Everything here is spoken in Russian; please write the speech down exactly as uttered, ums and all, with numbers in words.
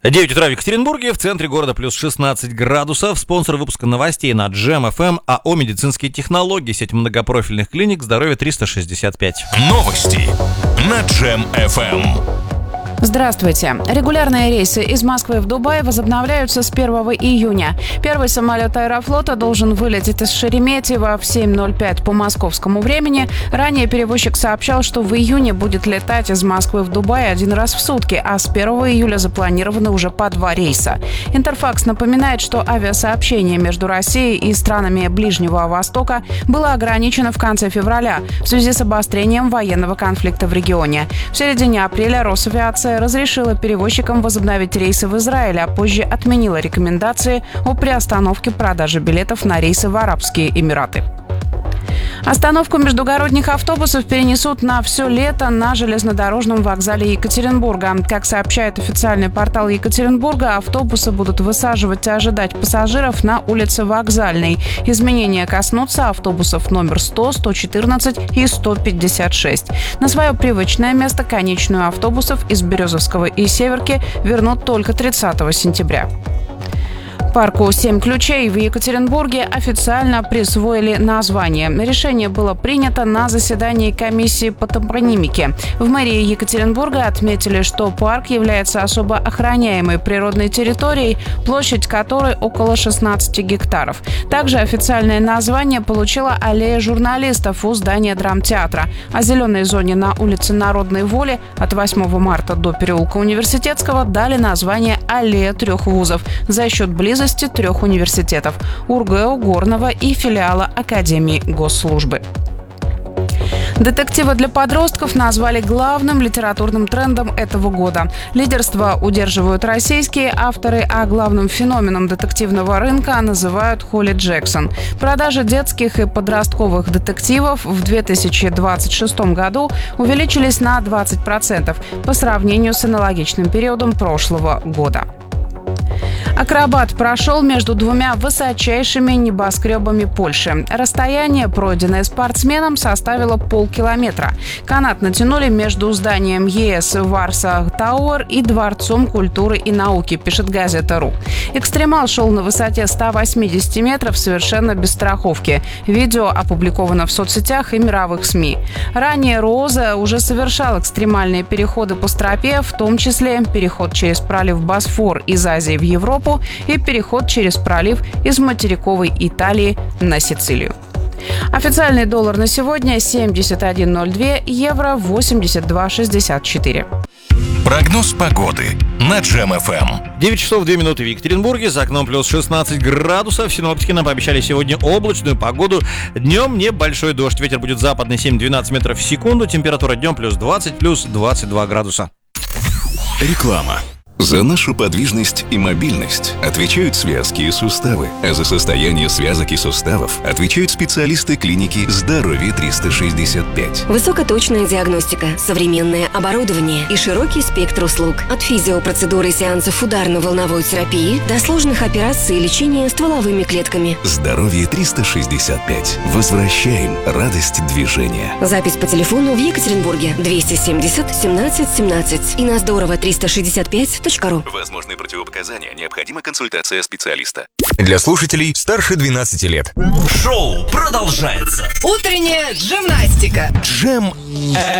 девять утра в Екатеринбурге, в центре города плюс шестнадцать градусов. Спонсор выпуска новостей на Джем эф эм АО «Медицинские технологии», сеть многопрофильных клиник «Здоровье триста шестьдесят пять». Новости на Джем эф эм. Здравствуйте. Регулярные рейсы из Москвы в Дубай возобновляются с первого июня. Первый самолет Аэрофлота должен вылететь из Шереметьево в семь ноль пять по московскому времени. Ранее перевозчик сообщал, что в июне будет летать из Москвы в Дубай один раз в сутки, а с первого июля запланированы уже по два рейса. Интерфакс напоминает, что авиасообщение между Россией и странами Ближнего Востока было ограничено в конце февраля в связи с обострением военного конфликта в регионе. В середине апреля Росавиация разрешила перевозчикам возобновить рейсы в Израиль, а позже отменила рекомендации о приостановке продажи билетов на рейсы в Арабские Эмираты. Остановку междугородних автобусов перенесут на все лето на железнодорожном вокзале Екатеринбурга. Как сообщает официальный портал Екатеринбурга, автобусы будут высаживать и ожидать пассажиров на улице Вокзальной. Изменения коснутся автобусов номер сто, сто четырнадцать и сто пятьдесят шесть. На свое привычное место конечную автобусов из Березовского и Северки вернут только тридцатого сентября. Парку «Семь ключей» в Екатеринбурге официально присвоили название. Решение было принято на заседании комиссии по топонимике. В мэрии Екатеринбурга отметили, что парк является особо охраняемой природной территорией, площадь которой около шестнадцати гектаров. Также официальное название получила аллея журналистов у здания драмтеатра. А зеленой зоне на улице Народной Воли от восьмого марта до переулка Университетского дали название «Аллея трех вузов» за счет близости трех университетов – УрГЭУ, Горного и филиала Академии госслужбы. Детективы для подростков назвали главным литературным трендом этого года. Лидерство удерживают российские авторы, а главным феноменом детективного рынка называют Холли Джексон. Продажи детских и подростковых детективов в две тысячи двадцать шестом году увеличились на двадцать процентов по сравнению с аналогичным периодом прошлого года. Акробат прошел между двумя высочайшими небоскребами Польши. Расстояние, пройденное спортсменом, составило полкилометра. Канат натянули между зданием ЕС Варса Тауэр и Дворцом культуры и науки, пишет газета РУ. Экстремал шел на высоте ста восьмидесяти метров совершенно без страховки. Видео опубликовано в соцсетях и мировых СМИ. Ранее Роза уже совершал экстремальные переходы по стропе, в том числе переход через пролив Босфор из Азии в Европу и переход через пролив из материковой Италии на Сицилию. Официальный доллар на сегодня семьдесят один ноль два, евро восемьдесят два шестьдесят четыре. Прогноз погоды на Джем эф эм. девять часов две минуты в Екатеринбурге, за окном плюс шестнадцать градусов. Синоптики нам пообещали сегодня облачную погоду. Днем небольшой дождь, ветер будет западный семь-двенадцать метров в секунду, температура днем плюс двадцать, плюс двадцать два градуса. Реклама. За нашу подвижность и мобильность отвечают связки и суставы, а за состояние связок и суставов отвечают специалисты клиники «Здоровье триста шестьдесят пять». Высокоточная диагностика, современное оборудование и широкий спектр услуг. От физиопроцедуры и сеансов ударно-волновой терапии до сложных операций и лечения стволовыми клетками. «Здоровье триста шестьдесят пять». Возвращаем радость движения. Запись по телефону в Екатеринбурге двести семьдесят семнадцать семнадцать и на здорово триста шестьдесят пять точка ру. Возможны противопоказания, необходима консультация специалиста. Для слушателей старше двенадцати лет. Шоу продолжается. Утренняя гимнастика. Джем